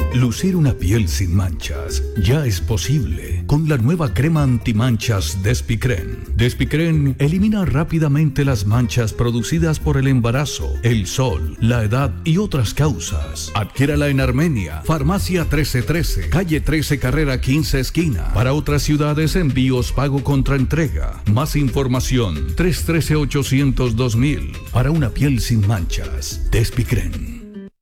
Lucir una piel sin manchas ya es posible con la nueva crema antimanchas Despicren. Despicren elimina rápidamente las manchas producidas por el embarazo, el sol, la edad y otras causas. Adquiérala en Armenia, Farmacia 1313, calle 13, carrera 15, esquina. Para otras ciudades, envíos pago contra entrega. Más información 313-800-2000. Para una piel sin manchas, Despicren.